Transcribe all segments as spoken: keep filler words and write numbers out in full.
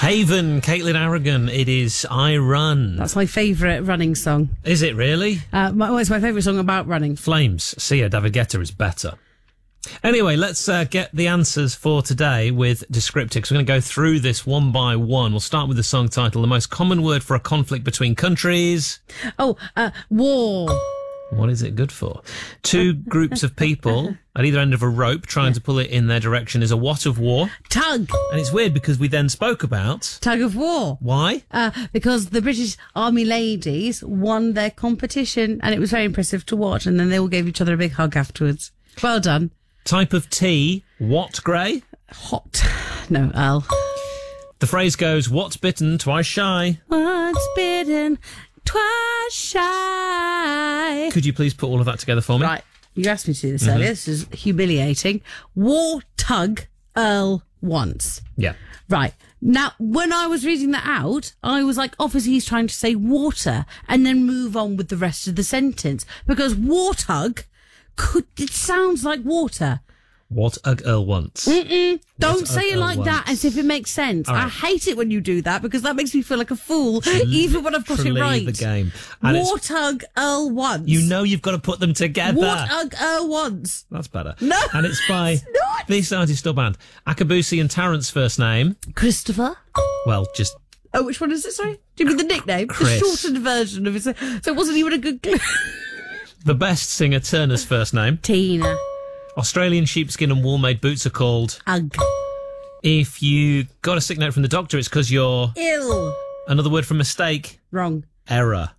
Haven, Caitlin Aragon, it is I Run. That's my favourite running song. Is it really? Uh, my, well, it's my favourite song about running. Flames. Sia, David Guetta is better. Anyway, let's uh, get the answers for today with Descriptix. We're going to go through this one by one. We'll start with the song title, the most common word for a conflict between countries. Oh, uh, war. What is it good for? Two groups of people at either end of a rope trying to pull it in their direction is a what of war. Tug. And it's weird because we then spoke about... Tug of war. Why? Uh, because the British Army ladies won their competition and it was very impressive to watch, and then they all gave each other a big hug afterwards. Well done. Type of tea, what grey? Hot. No, Al. The phrase goes, what's bitten, twice shy. Once bitten, twice shy. Could you please put all of that together for me? Right. You asked me to do this Mm-hmm. earlier. This is humiliating. War tug Earl once. Yeah. Right. Now, when I was reading that out, I was like, obviously he's trying to say water and then move on with the rest of the sentence. Because war tug, could, it sounds like water. What a girl wants. Mm-mm. Don't What say a it like girl that wants. as if it makes sense. All right. I hate it when you do that because that makes me feel like a fool, even when I've got it Literally right. the game. And War it's, tug Earl once. you know you've got to put them together. War tug Earl once. That's better. No, And it's by... it's not. This artist still banned. Akabusi and Tarrant's first name. Christopher. Well, just... Oh, which one is it, sorry? Do you mean the nickname? Chris. The shortened version of it. So it wasn't even a good clue. The best singer Turner's first name. Tina. Australian sheepskin and wool-made boots are called... Ugg. If you got a sick note from the doctor, it's because you're... Ill. Another word for mistake. Wrong. Error.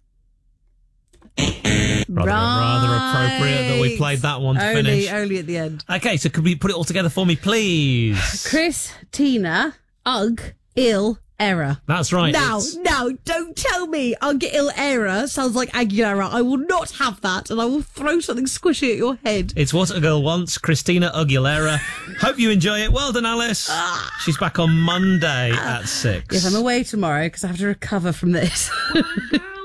Rather, rather appropriate that we played that one to only, finish. Only at the end. Okay, so could we put it all together for me, please? Chris, Tina, Ugg, Ill, Error. That's right. Now, it's- now, don't tell me Ugg, Ill, Error sounds like Aguilera. I will not have that, and I will throw something squishy at your head. It's What a Girl Wants, Christina Aguilera. Hope you enjoy it. Well done, Alice. She's back on Monday at six. Yes, I'm away tomorrow because I have to recover from this.